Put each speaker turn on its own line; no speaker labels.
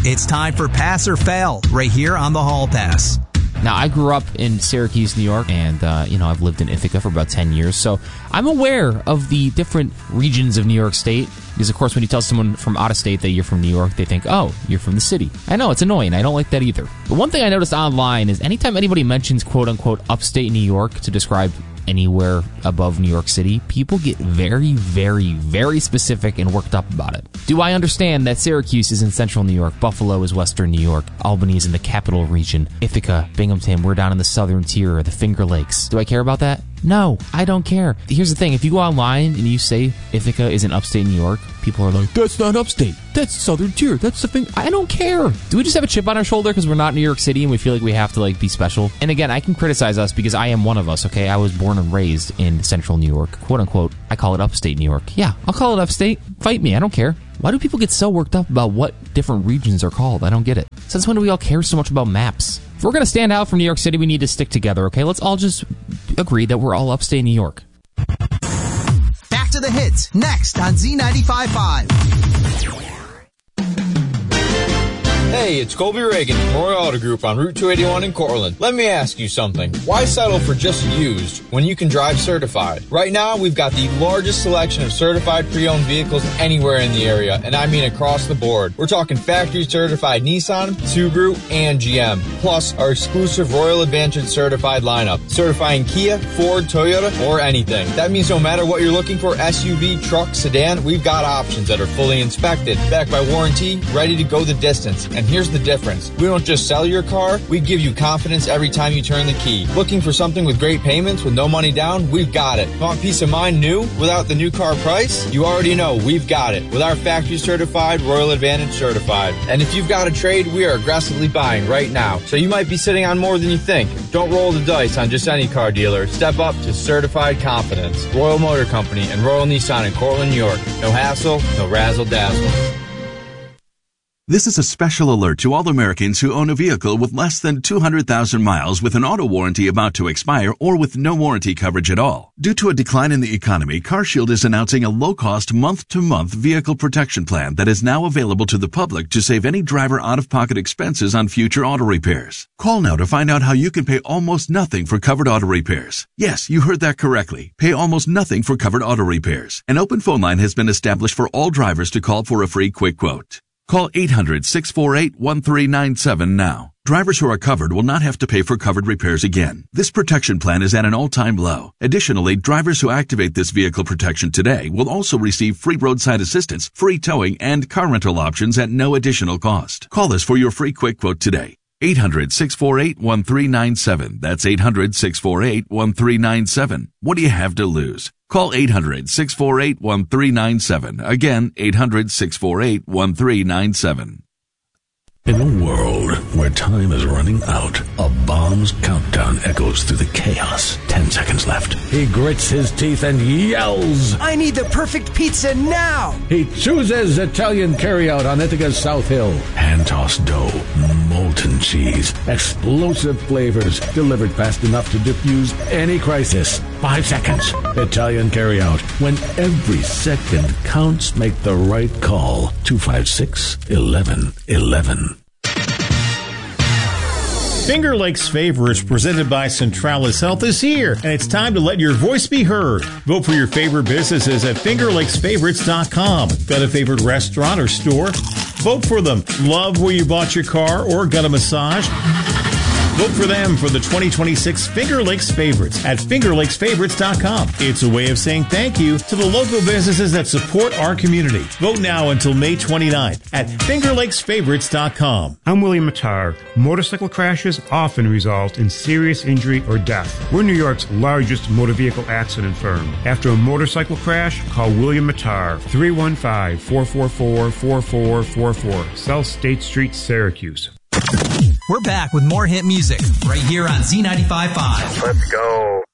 It's time for Pass or Fail right here on the Hall Pass.
Now, I grew up in Syracuse, New York, and, I've lived in Ithaca for about 10 years, so I'm aware of the different regions of New York State, because, of course, when you tell someone from out of state that you're from New York, they think, oh, you're from the city. I know, it's annoying. I don't like that either. But one thing I noticed online is anytime anybody mentions, quote-unquote, upstate New York to describe anywhere above New York City, people get very, very, very specific and worked up about it. Do I understand that Syracuse is in central New York, Buffalo is western New York, Albany is in the capital region, Ithaca, Binghamton, we're down in the southern tier, the Finger Lakes. Do I care about that? No, I don't care. Here's the thing, if you go online and you say Ithaca is in upstate New York, people are like, that's not upstate, that's southern tier, that's the thing. I don't care. Do we just have a chip on our shoulder because we're not in New York City and we feel like we have to be special? And again, I can criticize us because I am one of us, okay? I was born and raised in central New York, quote unquote. I call it upstate New York. Yeah, I'll call it upstate. Fight me, I don't care. Why do people get so worked up about what different regions are called? I don't get it. Since when do we all care so much about maps? If we're going to stand out from New York City, we need to stick together, okay? Let's all just agree that we're all upstate New York.
Back to the hits, next on Z95.5.
Hey, it's Colby Reagan from Royal Auto Group on Route 281 in Cortland. Let me ask you something. Why settle for just used when you can drive certified? Right now, we've got the largest selection of certified pre-owned vehicles anywhere in the area, and I mean across the board. We're talking factory certified Nissan, Subaru, and GM, plus our exclusive Royal Advantage certified lineup, certifying Kia, Ford, Toyota, or anything. That means no matter what you're looking for, SUV, truck, sedan, we've got options that are fully inspected, backed by warranty, ready to go the distance. And here's the difference. We don't just sell your car, we give you confidence every time you turn the key. Looking for something with great payments with no money down? We've got it. Want peace of mind new without the new car price? You already know we've got it with our factory certified, Royal Advantage certified. And if you've got a trade, we are aggressively buying right now. So you might be sitting on more than you think. Don't roll the dice on just any car dealer. Step up to certified confidence. Royal Motor Company and Royal Nissan in Cortland, New York. No hassle, no razzle dazzle.
This is a special alert to all Americans who own a vehicle with less than 200,000 miles with an auto warranty about to expire or with no warranty coverage at all. Due to a decline in the economy, CarShield is announcing a low-cost month-to-month vehicle protection plan that is now available to the public to save any driver out-of-pocket expenses on future auto repairs. Call now to find out how you can pay almost nothing for covered auto repairs. Yes, you heard that correctly. Pay almost nothing for covered auto repairs. An open phone line has been established for all drivers to call for a free quick quote. Call 800-648-1397 now. Drivers who are covered will not have to pay for covered repairs again. This protection plan is at an all-time low. Additionally, drivers who activate this vehicle protection today will also receive free roadside assistance, free towing, and car rental options at no additional cost. Call us for your free quick quote today. 800-648-1397. That's 800-648-1397. What do you have to lose? Call 800-648-1397. Again, 800-648-1397.
In a world where time is running out, a bomb's countdown echoes through the chaos. 10 seconds left. He grits his teeth and yells,
I need the perfect pizza now!
He chooses Italian carryout on Ithaca's South Hill. Hand-tossed dough, molten cheese, explosive flavors, delivered fast enough to diffuse any crisis. 5 seconds. Italian carryout. When every second counts, make the right call. 256-1111.
Finger Lakes Favorites, presented by Centralis Health, is here, and it's time to let your voice be heard. Vote for your favorite businesses at FingerLakesFavorites.com. Got a favorite restaurant or store? Vote for them. Love where you bought your car or got a massage? Vote for them for the 2026 Finger Lakes Favorites at FingerLakesFavorites.com. It's a way of saying thank you to the local businesses that support our community. Vote now until May 29th at FingerLakesFavorites.com.
I'm William Mattar. Motorcycle crashes often result in serious injury or death. We're New York's largest motor vehicle accident firm. After a motorcycle crash, call William Mattar, 315-444-4444, South State Street, Syracuse.
We're back with more hit music right here on Z95.5.
Let's go.